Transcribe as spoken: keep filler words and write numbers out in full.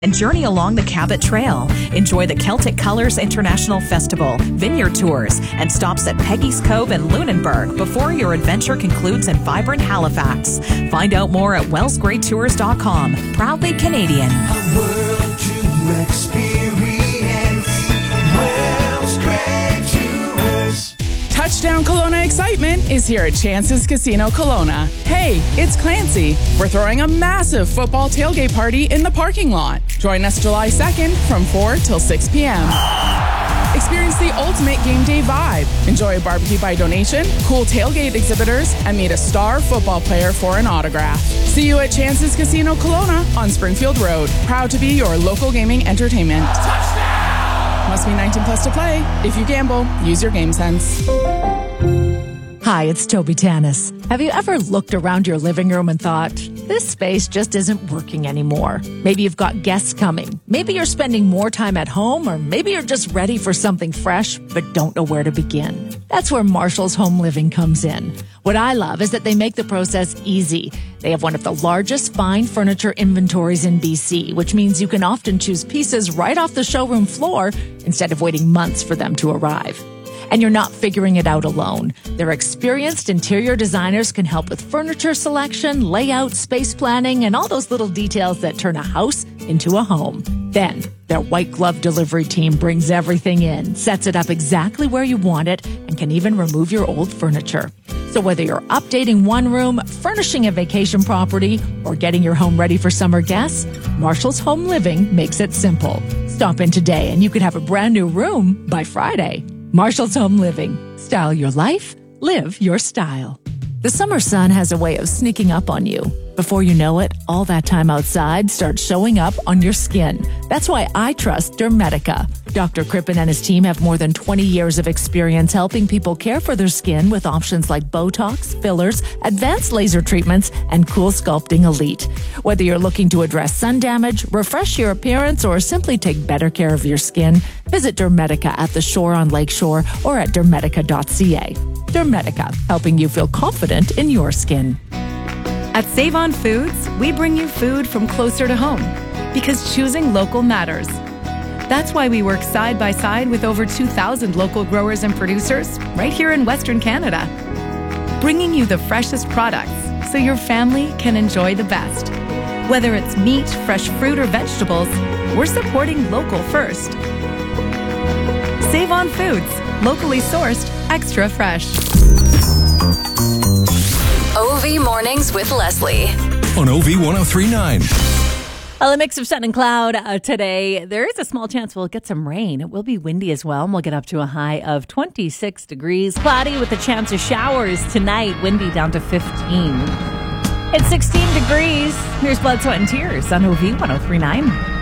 and journey along the Cabot Trail. Enjoy the Celtic Colors International Festival, vineyard tours, and stops at Peggy's Cove and Lunenburg before your adventure concludes in vibrant Halifax. Find out more at wells great tours dot com. Proudly Canadian. A world to experience. Wells Great Tours. Touchdown Kelowna excitement is here at Chance's Casino Kelowna. Hey, it's Clancy. We're throwing a massive football tailgate party in the parking lot. Join us July second from four till six p.m. Experience the ultimate game day vibe. Enjoy a barbecue by donation, cool tailgate exhibitors, and meet a star football player for an autograph. See you at Chance's Casino Kelowna on Springfield Road. Proud to be your local gaming entertainment. Touchdown! Must be nineteen plus to play. If you gamble, use your game sense. Hi, it's Toby Tanis. Have you ever looked around your living room and thought, this space just isn't working anymore? Maybe you've got guests coming. Maybe you're spending more time at home, or maybe you're just ready for something fresh, but don't know where to begin. That's where Marshall's Home Living comes in. What I love is that they make the process easy. They have one of the largest fine furniture inventories in B C, which means you can often choose pieces right off the showroom floor instead of waiting months for them to arrive. And you're not figuring it out alone. Their experienced interior designers can help with furniture selection, layout, space planning, and all those little details that turn a house into a home. Then, their white glove delivery team brings everything in, sets it up exactly where you want it, and can even remove your old furniture. So whether you're updating one room, furnishing a vacation property, or getting your home ready for summer guests, Marshall's Home Living makes it simple. Stop in today and you could have a brand new room by Friday. Marshall's Home Living. Style your life, live your style. The summer sun has a way of sneaking up on you. Before you know it, all that time outside starts showing up on your skin. That's why I trust Dermetica. Doctor Crippen and his team have more than twenty years of experience helping people care for their skin with options like Botox, fillers, advanced laser treatments, and Cool Sculpting Elite. Whether you're looking to address sun damage, refresh your appearance, or simply take better care of your skin, visit Dermetica at the Shore on Lakeshore or at dermetica dot c a. Dermetica, helping you feel confident in your skin. At Save On Foods, we bring you food from closer to home because choosing local matters. That's why we work side by side with over two thousand local growers and producers right here in Western Canada, bringing you the freshest products so your family can enjoy the best. Whether it's meat, fresh fruit, or vegetables, we're supporting local first. Save On Foods, locally sourced, extra fresh. O V Mornings with Leslie on O V one oh three point nine. Well, a mix of sun and cloud uh, today. There is a small chance we'll get some rain. It will be windy as well, and we'll get up to a high of twenty-six degrees. Cloudy with a chance of showers tonight. Windy down to fifteen. It's sixteen degrees. Here's Blood, Sweat, and Tears on O V one oh three point nine.